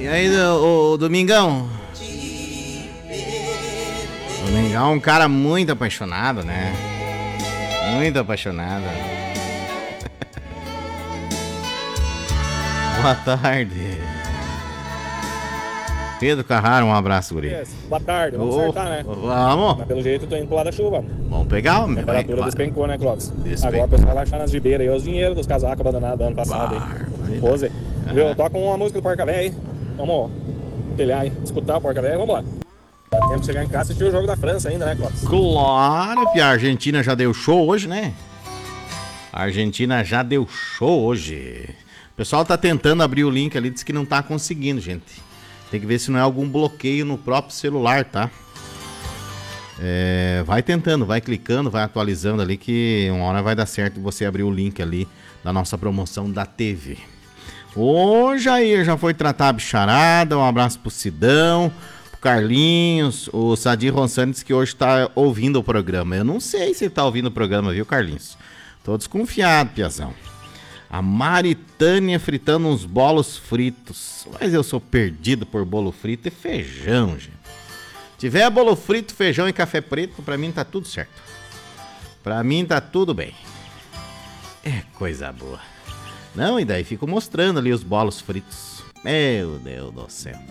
aí, o Domingão? O Domingão é um cara muito apaixonado, né? Muito apaixonado. Boa tarde. Pedro Carraro, um abraço, guri. Boa tarde, vamos acertar, né? Vamos. Mas pelo jeito eu tô indo pro lado da chuva. Vamos pegar, A temperatura despencou, né, Clóvis? Despencou. Agora o pessoal vai achar nas gibeiras aí os dinheiros dos casacos abandonados do ano passado aí. Pose. Viu? Eu toco uma música do Porca Véia aí. Vamos telhar aí, escutar o Porca Véia, vamos lá. Dá tempo de chegar em casa e assistir o jogo da França ainda, né, Clóvis? Claro, que a Argentina já deu show hoje, né? A Argentina já deu show hoje. O pessoal tá tentando abrir o link ali, diz que não tá conseguindo, gente. Tem que ver se não é algum bloqueio no próprio celular, tá? Vai tentando, vai clicando, vai atualizando ali que uma hora vai dar certo você abrir o link ali da nossa promoção da TV. Hoje aí já foi tratar a bicharada, um abraço pro Sidão, pro Carlinhos, o Sadir Ronsani disse que hoje tá ouvindo o programa. Eu não sei se ele tá ouvindo o programa, viu, Carlinhos? Tô desconfiado, piazão. A Maritânia fritando uns bolos fritos. Mas eu sou perdido por bolo frito e feijão, gente. Tiver bolo frito, feijão e café preto, pra mim tá tudo certo. Pra mim tá tudo bem. É coisa boa. Não, e daí fico mostrando ali os bolos fritos. Meu Deus do céu.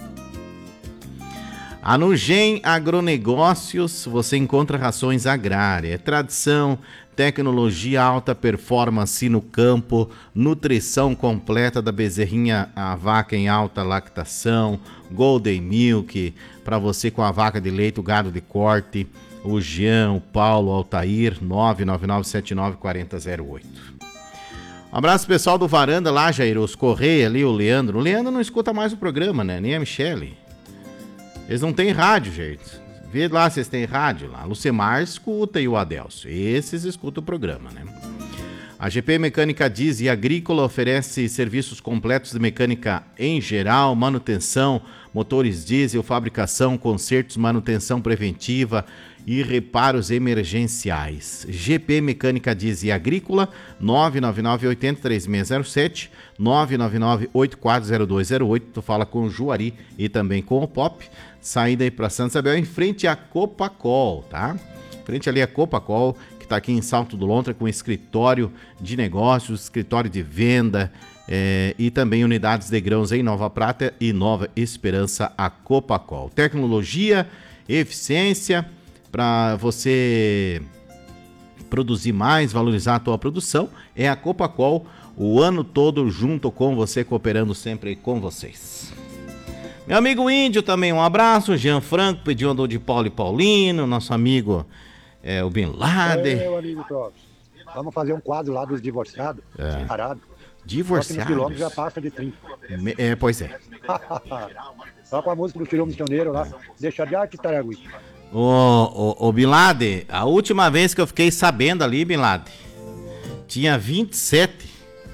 A Nugem Agronegócios, você encontra rações agrárias, tradição, tecnologia, alta performance no campo, nutrição completa da bezerrinha, a vaca em alta lactação, Golden Milk, para você com a vaca de leite, o gado de corte, o Jean, o Paulo, o Altair, 999794008. Um abraço pessoal do Varanda lá, Jair, os Correia ali, o Leandro. O Leandro não escuta mais o programa, né? Nem a Michele. Eles não têm rádio, gente. Vê lá se eles têm rádio lá. Lucemar escuta e o Adelso. Esses escutam o programa, né? A GP Mecânica Diesel e Agrícola oferece serviços completos de mecânica em geral, manutenção, motores diesel, fabricação, consertos, manutenção preventiva e reparos emergenciais. GP Mecânica Diesel e Agrícola, 999-80-3607, 999-840208. Tu fala com o Juari e também com o Pop. Saída aí para Santa Isabel, em frente à Copacol, tá? Frente ali a Copacol, que tá aqui em Salto do Lontra, com escritório de negócios, escritório de venda e também unidades de grãos em Nova Prata e Nova Esperança, a Copacol. Tecnologia, eficiência, para você produzir mais, valorizar a tua produção, é a Copacol o ano todo junto com você, cooperando sempre com vocês. Meu amigo Índio também, um abraço. Jean Franco pediu andou de Paulo e Paulino. Nosso amigo o Bin Laden. Meu amigo Clóvis, vamos fazer um quadro lá dos divorciados. Parado. Divorciados? Só que no quilômetro já passa de 30. Pois é. Só com a música do Tirou Missioneiro lá. Deixa de arte, Taragui. Ô Bin Laden, a última vez que eu fiquei sabendo ali, Bin Laden, tinha 27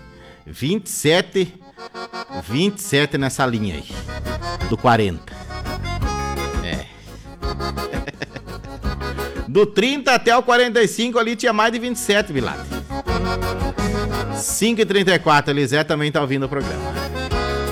nessa linha aí. Do 40. Do 30 até o 45 ali tinha mais de 27, Bin Laden. 5h34, Elisé também tá ouvindo o programa.